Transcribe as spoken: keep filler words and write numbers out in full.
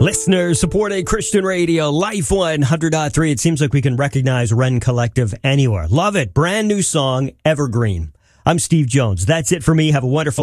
Listeners supporting Christian radio, Life one hundred point three. It seems like we can recognize Wren Collective anywhere. Love it. Brand new song, Evergreen. I'm Steve Jones. That's it for me. Have a wonderful